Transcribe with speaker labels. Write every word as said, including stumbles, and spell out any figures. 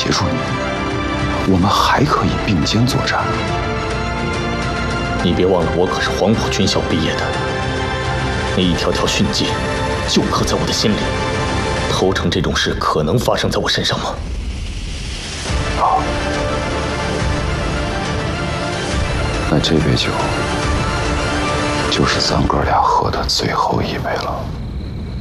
Speaker 1: 协助你，我们还可以并肩作战。
Speaker 2: 你别忘了，我可是黄埔军校毕业的，那一条条训诫就刻在我的心里。投诚这种事可能发生在我身上吗？
Speaker 1: 好，那这杯酒就是咱哥俩喝的最后一杯了。